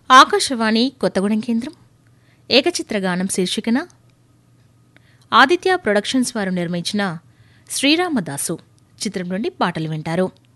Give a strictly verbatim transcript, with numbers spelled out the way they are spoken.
ఆకాశవాణి కొత్తగూడెం కేంద్రం ఏకచిత్రగానం శీర్షికన ఆదిత్య ప్రొడక్షన్స్ వారు నిర్మించిన శ్రీరామదాసు చిత్రం నుండి పాటలు వింటారు.